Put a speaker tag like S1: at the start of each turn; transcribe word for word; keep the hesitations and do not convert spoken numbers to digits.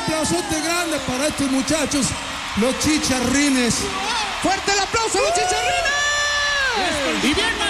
S1: aplausote grande para estos muchachos, los chicharrines.
S2: ¡Fuerte el aplauso a los chicharrines!
S3: Y bien